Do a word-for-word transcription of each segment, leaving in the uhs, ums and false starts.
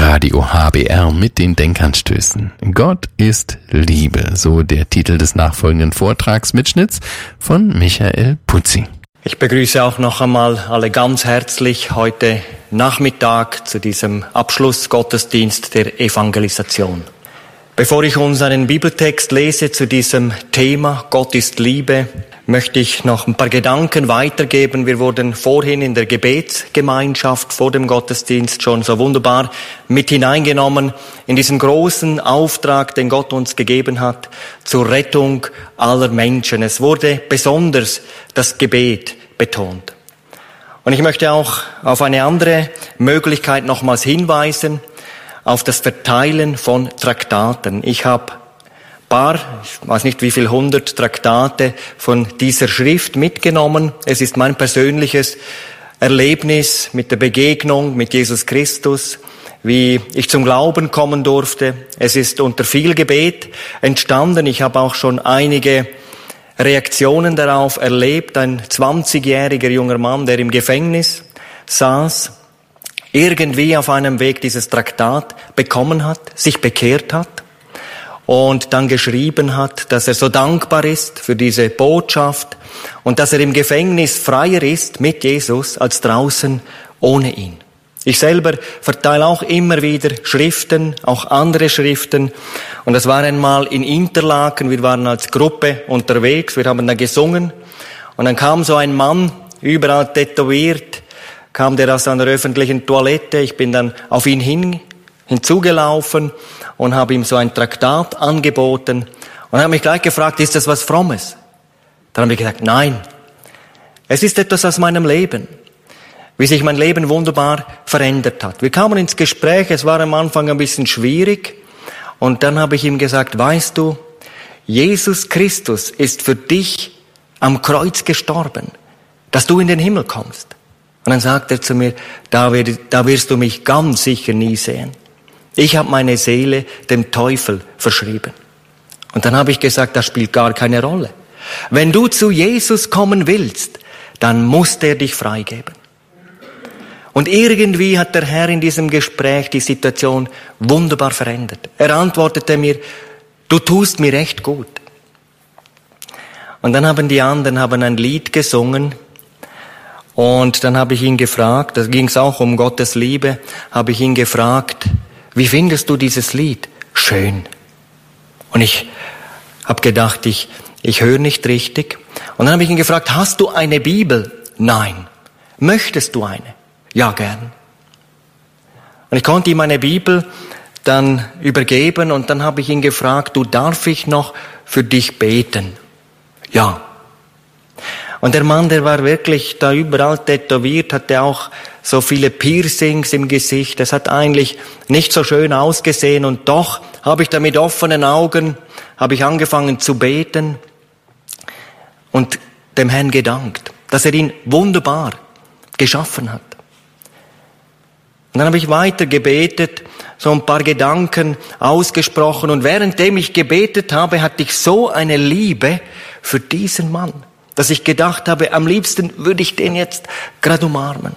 Radio H B R mit den Denkanstößen. Gott ist Liebe, so der Titel des nachfolgenden Vortragsmitschnitts von Michael Putzi. Ich begrüße auch noch einmal alle ganz herzlich heute Nachmittag zu diesem Abschlussgottesdienst der Evangelisation. Bevor ich unseren Bibeltext lese zu diesem Thema Gott ist Liebe, möchte ich noch ein paar Gedanken weitergeben. Wir wurden vorhin in der Gebetsgemeinschaft vor dem Gottesdienst schon so wunderbar mit hineingenommen in diesen großen Auftrag, den Gott uns gegeben hat, zur Rettung aller Menschen. Es wurde besonders das Gebet betont. Und ich möchte auch auf eine andere Möglichkeit nochmals hinweisen, auf das Verteilen von Traktaten. Ich habe paar, ich weiß nicht wie viel hundert Traktate von dieser Schrift mitgenommen. Es ist mein persönliches Erlebnis mit der Begegnung mit Jesus Christus, wie ich zum Glauben kommen durfte. Es ist unter viel Gebet entstanden. Ich habe auch schon einige Reaktionen darauf erlebt. Ein zwanzigjähriger junger Mann, der im Gefängnis saß, irgendwie auf einem Weg dieses Traktat bekommen hat, sich bekehrt hat und dann geschrieben hat, dass er so dankbar ist für diese Botschaft und dass er im Gefängnis freier ist mit Jesus als draußen ohne ihn. Ich selber verteile auch immer wieder Schriften, auch andere Schriften. Und das war einmal in Interlaken, wir waren als Gruppe unterwegs, wir haben da gesungen. Und dann kam so ein Mann, überall tätowiert, kam der aus einer öffentlichen Toilette. Ich bin dann auf ihn hin, hinzugelaufen und habe ihm so ein Traktat angeboten. Und er hat mich gleich gefragt, ist das was Frommes? Dann habe ich gesagt, nein, es ist etwas aus meinem Leben, wie sich mein Leben wunderbar verändert hat. Wir kamen ins Gespräch, es war am Anfang ein bisschen schwierig. Und dann habe ich ihm gesagt, weißt du, Jesus Christus ist für dich am Kreuz gestorben, dass du in den Himmel kommst. Und dann sagt er zu mir, da wirst du mich ganz sicher nie sehen. Ich habe meine Seele dem Teufel verschrieben. Und dann habe ich gesagt, das spielt gar keine Rolle. Wenn du zu Jesus kommen willst, dann muss der dich freigeben. Und irgendwie hat der Herr in diesem Gespräch die Situation wunderbar verändert. Er antwortete mir, du tust mir echt gut. Und dann haben die anderen haben ein Lied gesungen. Und dann habe ich ihn gefragt, da ging es auch um Gottes Liebe, habe ich ihn gefragt, wie findest du dieses Lied? Schön. Und ich habe gedacht, ich, ich höre nicht richtig. Und dann habe ich ihn gefragt, hast du eine Bibel? Nein. Möchtest du eine? Ja, gern. Und ich konnte ihm eine Bibel dann übergeben und dann habe ich ihn gefragt, du, darf ich noch für dich beten? Ja. Und der Mann, der war wirklich da überall tätowiert, hatte auch so viele Piercings im Gesicht. Es hat eigentlich nicht so schön ausgesehen und doch habe ich da mit offenen Augen, habe ich angefangen zu beten und dem Herrn gedankt, dass er ihn wunderbar geschaffen hat. Und dann habe ich weiter gebetet, so ein paar Gedanken ausgesprochen und währenddem ich gebetet habe, hatte ich so eine Liebe für diesen Mann, dass ich gedacht habe, am liebsten würde ich den jetzt gerade umarmen.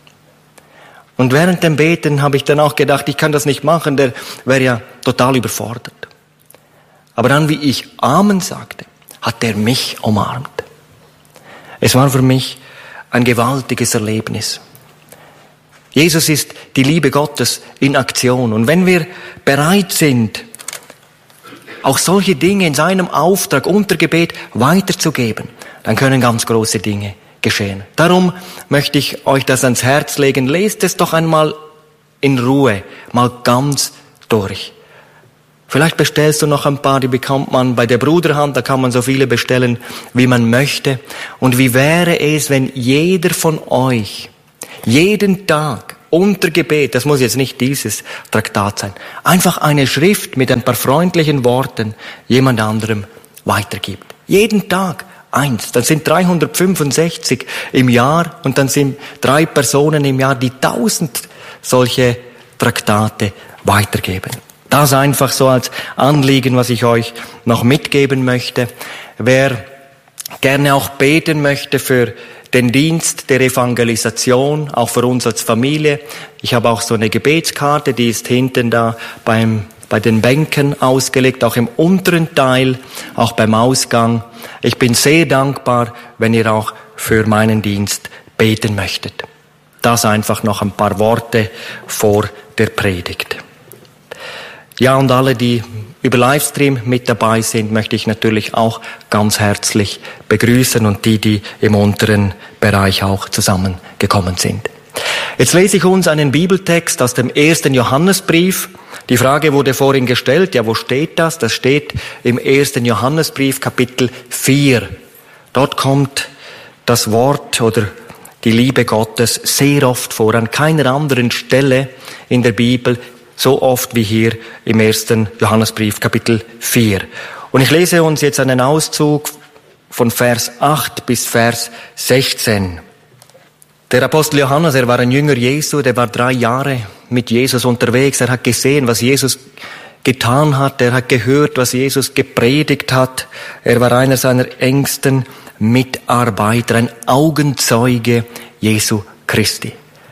Und während dem Beten habe ich dann auch gedacht, ich kann das nicht machen, der wäre ja total überfordert. Aber dann, wie ich Amen sagte, hat er mich umarmt. Es war für mich ein gewaltiges Erlebnis. Jesus ist die Liebe Gottes in Aktion. Und wenn wir bereit sind, auch solche Dinge in seinem Auftrag unter Gebet weiterzugeben, dann können ganz große Dinge geschehen. Darum möchte ich euch das ans Herz legen. Lest es doch einmal in Ruhe, mal ganz durch. Vielleicht bestellst du noch ein paar, die bekommt man bei der Bruderhand, da kann man so viele bestellen, wie man möchte. Und wie wäre es, wenn jeder von euch jeden Tag unter Gebet, das muss jetzt nicht dieses Traktat sein, einfach eine Schrift mit ein paar freundlichen Worten jemand anderem weitergibt. Jeden Tag eins. Dann sind dreihundertfünfundsechzig im Jahr und dann sind drei Personen im Jahr, die tausend solche Traktate weitergeben. Das einfach so als Anliegen, was ich euch noch mitgeben möchte. Wer gerne auch beten möchte für den Dienst der Evangelisation, auch für uns als Familie. Ich habe auch so eine Gebetskarte, die ist hinten da beim, bei den Bänken ausgelegt, auch im unteren Teil, auch beim Ausgang. Ich bin sehr dankbar, wenn ihr auch für meinen Dienst beten möchtet. Das einfach noch ein paar Worte vor der Predigt. Ja, und alle, die über Livestream mit dabei sind, möchte ich natürlich auch ganz herzlich begrüßen und die, die im unteren Bereich auch zusammengekommen sind. Jetzt lese ich uns einen Bibeltext aus dem ersten Johannesbrief. Die Frage wurde vorhin gestellt, ja, wo steht das? Das steht im ersten Johannesbrief, Kapitel vier. Dort kommt das Wort oder die Liebe Gottes sehr oft vor, an keiner anderen Stelle in der Bibel so oft wie hier im ersten Johannesbrief, Kapitel vier. Und ich lese uns jetzt einen Auszug von Vers acht bis Vers sechzehn. Der Apostel Johannes, er war ein Jünger Jesu, der war drei Jahre mit Jesus unterwegs. Er hat gesehen, was Jesus getan hat. Er hat gehört, was Jesus gepredigt hat. Er war einer seiner engsten Mitarbeiter, ein Augenzeuge Jesu Christi.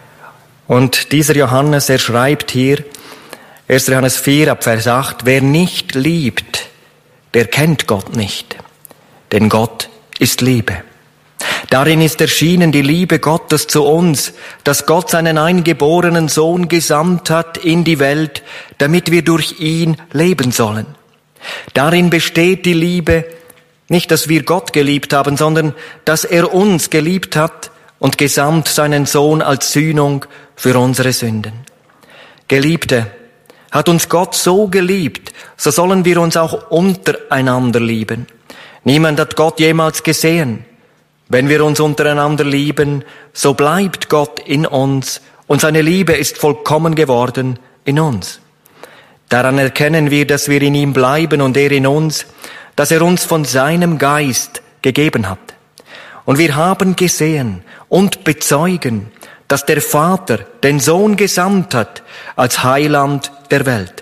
Und dieser Johannes, er schreibt hier, erster Johannes vier, ab Vers acht, wer nicht liebt, der kennt Gott nicht, denn Gott ist Liebe. Darin ist erschienen die Liebe Gottes zu uns, dass Gott seinen eingeborenen Sohn gesandt hat in die Welt, damit wir durch ihn leben sollen. Darin besteht die Liebe, nicht, dass wir Gott geliebt haben, sondern dass er uns geliebt hat und gesandt seinen Sohn als Sühnung für unsere Sünden. Geliebte, hat uns Gott so geliebt, so sollen wir uns auch untereinander lieben. Niemand hat Gott jemals gesehen. Wenn wir uns untereinander lieben, so bleibt Gott in uns und seine Liebe ist vollkommen geworden in uns. Daran erkennen wir, dass wir in ihm bleiben und er in uns, dass er uns von seinem Geist gegeben hat. Und wir haben gesehen und bezeugen, dass der Vater den Sohn gesandt hat als Heiland der Welt.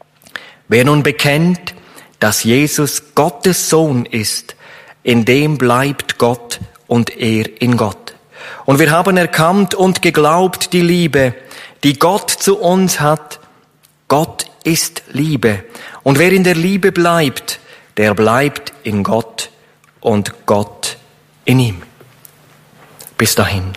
Wer nun bekennt, dass Jesus Gottes Sohn ist, in dem bleibt Gott und er in Gott. Und wir haben erkannt und geglaubt die Liebe, die Gott zu uns hat. Gott ist Liebe. Und wer in der Liebe bleibt, der bleibt in Gott und Gott in ihm. Bis dahin.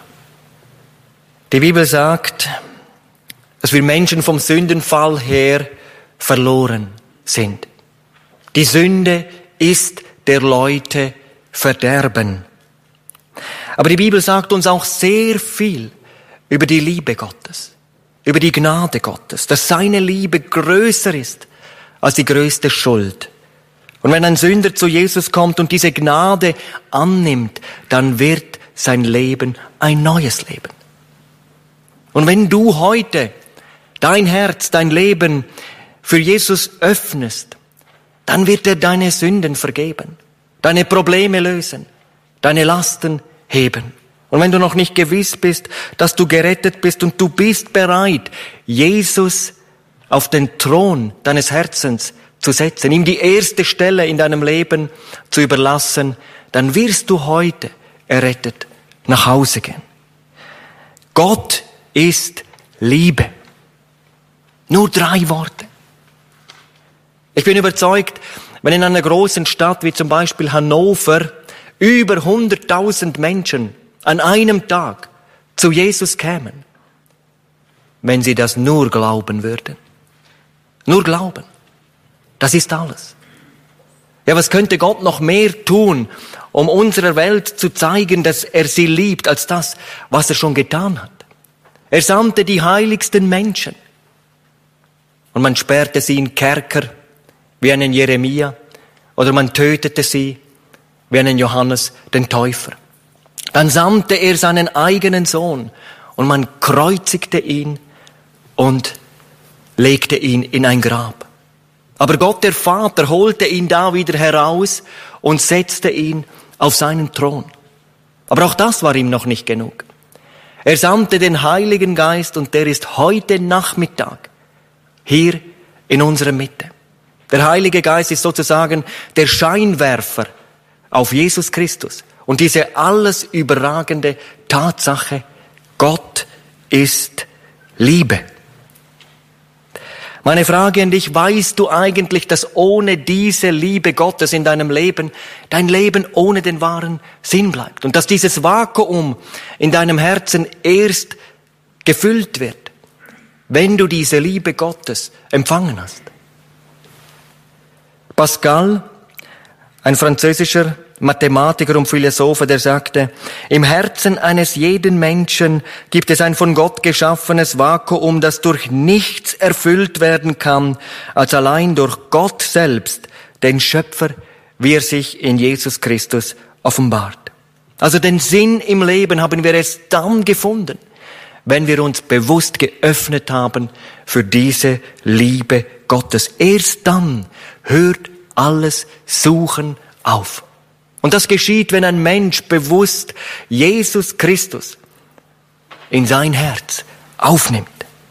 Die Bibel sagt, dass wir Menschen vom Sündenfall her verloren sind. Die Sünde ist der Leute Verderben. Aber die Bibel sagt uns auch sehr viel über die Liebe Gottes, über die Gnade Gottes, dass seine Liebe größer ist als die größte Schuld. Und wenn ein Sünder zu Jesus kommt und diese Gnade annimmt, dann wird sein Leben ein neues Leben. Und wenn du heute dein Herz, dein Leben für Jesus öffnest, dann wird er deine Sünden vergeben, deine Probleme lösen, deine Lasten heben. Und wenn du noch nicht gewiss bist, dass du gerettet bist und du bist bereit, Jesus auf den Thron deines Herzens zu setzen, ihm die erste Stelle in deinem Leben zu überlassen, dann wirst du heute errettet nach Hause gehen. Gott ist Liebe. Nur drei Worte. Ich bin überzeugt, wenn in einer großen Stadt wie zum Beispiel Hannover über hunderttausend Menschen an einem Tag zu Jesus kämen, wenn sie das nur glauben würden. Nur glauben. Das ist alles. Ja, was könnte Gott noch mehr tun, um unserer Welt zu zeigen, dass er sie liebt, als das, was er schon getan hat? Er sandte die heiligsten Menschen. Und man sperrte sie in Kerker, wie einen Jeremia, oder man tötete sie, wie einen Johannes den Täufer. Dann sandte er seinen eigenen Sohn, und man kreuzigte ihn und legte ihn in ein Grab. Aber Gott, der Vater, holte ihn da wieder heraus und setzte ihn auf seinen Thron. Aber auch das war ihm noch nicht genug. Er sandte den Heiligen Geist und der ist heute Nachmittag hier in unserer Mitte. Der Heilige Geist ist sozusagen der Scheinwerfer auf Jesus Christus Und diese alles überragende Tatsache, Gott ist Liebe. Meine Frage an dich, weißt du eigentlich, dass ohne diese Liebe Gottes in deinem Leben, dein Leben ohne den wahren Sinn bleibt? Und dass dieses Vakuum in deinem Herzen erst gefüllt wird, wenn du diese Liebe Gottes empfangen hast. Pascal, ein französischer Mathematiker und Philosoph, der sagte, im Herzen eines jeden Menschen gibt es ein von Gott geschaffenes Vakuum, das durch nichts erfüllt werden kann, als allein durch Gott selbst, den Schöpfer, wie er sich in Jesus Christus offenbart. Also den Sinn im Leben haben wir erst dann gefunden, wenn wir uns bewusst geöffnet haben für diese Liebe Gottes. Erst dann hört alles Suchen auf. Und das geschieht, wenn ein Mensch bewusst Jesus Christus in sein Herz aufnimmt.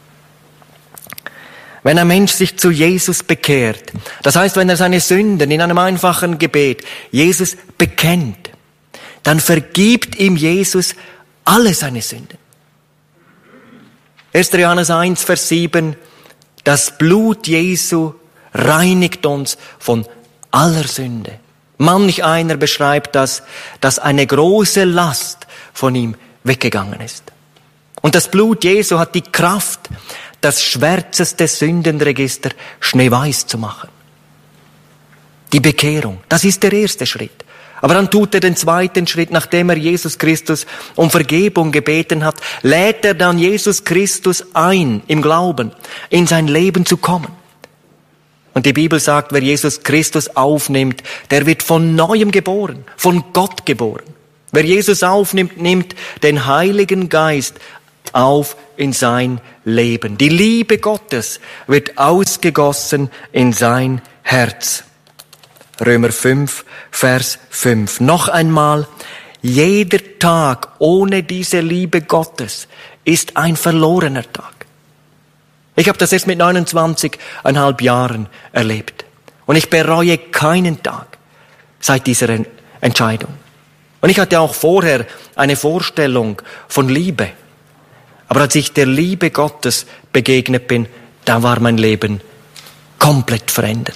Wenn ein Mensch sich zu Jesus bekehrt, das heißt, wenn er seine Sünden in einem einfachen Gebet Jesus bekennt, dann vergibt ihm Jesus alle seine Sünden. erster Johannes eins, Vers sieben, das Blut Jesu reinigt uns von aller Sünde. Manch einer beschreibt das, dass eine große Last von ihm weggegangen ist. Und das Blut Jesu hat die Kraft, das schwärzeste Sündenregister schneeweiß zu machen. Die Bekehrung, das ist der erste Schritt. Aber dann tut er den zweiten Schritt, nachdem er Jesus Christus um Vergebung gebeten hat, lädt er dann Jesus Christus ein, im Glauben, in sein Leben zu kommen. Und die Bibel sagt, wer Jesus Christus aufnimmt, der wird von Neuem geboren, von Gott geboren. Wer Jesus aufnimmt, nimmt den Heiligen Geist auf in sein Leben. Die Liebe Gottes wird ausgegossen in sein Herz. Römer fünf, Vers fünf. Noch einmal, jeder Tag ohne diese Liebe Gottes ist ein verlorener Tag. Ich habe das erst mit neunundzwanzigeinhalb Jahren erlebt. Und ich bereue keinen Tag seit dieser Entscheidung. Und ich hatte auch vorher eine Vorstellung von Liebe. Aber als ich der Liebe Gottes begegnet bin, da war mein Leben komplett verändert.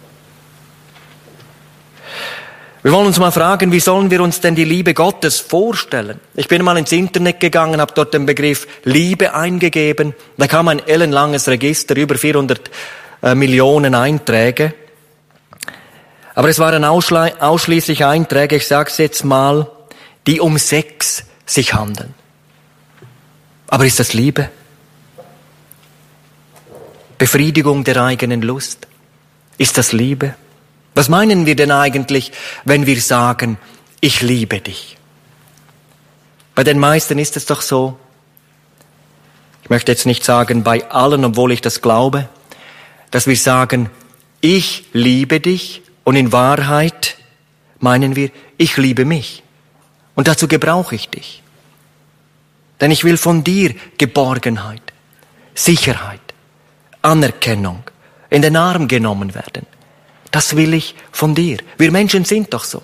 Wir wollen uns mal fragen, wie sollen wir uns denn die Liebe Gottes vorstellen? Ich bin mal ins Internet gegangen, habe dort den Begriff Liebe eingegeben. Da kam ein ellenlanges Register, über vierhundert äh, Millionen Einträge. Aber es waren ausschli- ausschließlich Einträge, ich sage es jetzt mal, die um Sex sich handeln. Aber ist das Liebe? Befriedigung der eigenen Lust? Ist das Liebe? Was meinen wir denn eigentlich, wenn wir sagen, ich liebe dich? Bei den meisten ist es doch so, ich möchte jetzt nicht sagen bei allen, obwohl ich das glaube, dass wir sagen, ich liebe dich und in Wahrheit meinen wir, ich liebe mich. Und dazu gebrauche ich dich. Denn ich will von dir Geborgenheit, Sicherheit, Anerkennung, in den Arm genommen werden. Das will ich von dir. Wir Menschen sind doch so.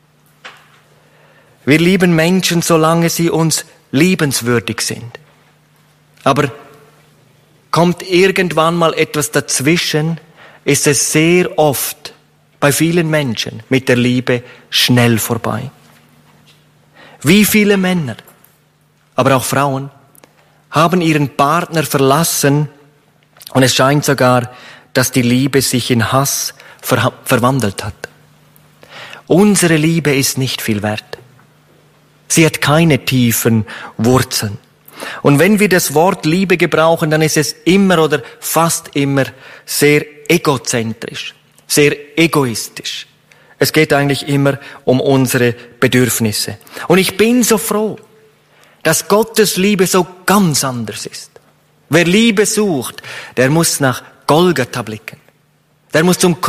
Wir lieben Menschen, solange sie uns liebenswürdig sind. Aber kommt irgendwann mal etwas dazwischen, ist es sehr oft bei vielen Menschen mit der Liebe schnell vorbei. Wie viele Männer, aber auch Frauen, haben ihren Partner verlassen und es scheint sogar, dass die Liebe sich in Hass ver- verwandelt hat. Unsere Liebe ist nicht viel wert. Sie hat keine tiefen Wurzeln. Und wenn wir das Wort Liebe gebrauchen, dann ist es immer oder fast immer sehr egozentrisch, sehr egoistisch. Es geht eigentlich immer um unsere Bedürfnisse. Und ich bin so froh, dass Gottes Liebe so ganz anders ist. Wer Liebe sucht, der muss nach Golgatha blicken. Der muss zum